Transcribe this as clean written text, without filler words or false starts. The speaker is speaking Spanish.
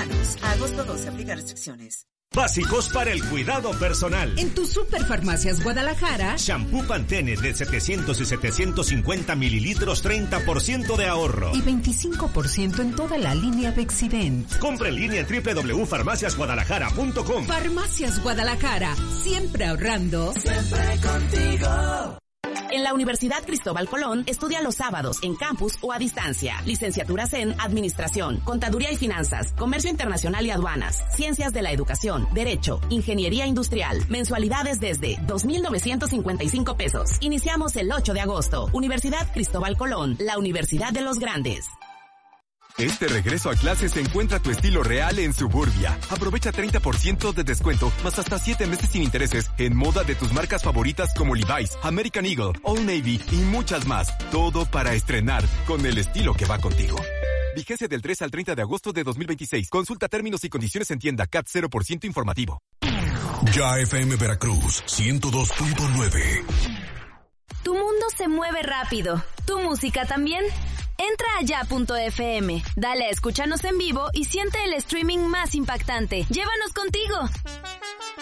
Mexicanos. A agosto 12, aplica restricciones. Básicos para el cuidado personal. En tu Superfarmacias Guadalajara. Shampoo Pantene de 700 y 750 mililitros, 30% de ahorro. Y 25% en toda la línea Bexident. Compra en línea en www.farmaciasguadalajara.com. Farmacias Guadalajara. Siempre ahorrando. Siempre contigo. En la Universidad Cristóbal Colón, estudia los sábados en campus o a distancia. Licenciaturas en Administración, Contaduría y Finanzas, Comercio Internacional y Aduanas, Ciencias de la Educación, Derecho, Ingeniería Industrial. Mensualidades desde 2,955 pesos. Iniciamos el 8 de agosto. Universidad Cristóbal Colón, la Universidad de los Grandes. Este regreso a clases se encuentra tu estilo real en Suburbia. Aprovecha 30% de descuento, más hasta 7 meses sin intereses, en moda de tus marcas favoritas como Levi's, American Eagle, Old Navy y muchas más. Todo para estrenar con el estilo que va contigo. Vigencia del 3 al 30 de agosto de 2026. Consulta términos y condiciones en tienda. CAT 0% informativo. Ya FM Veracruz 102.9. Tu mundo se mueve rápido. Tu música también. Entra a ya.fm, dale a escúchanos en vivo y siente el streaming más impactante. ¡Llévanos contigo!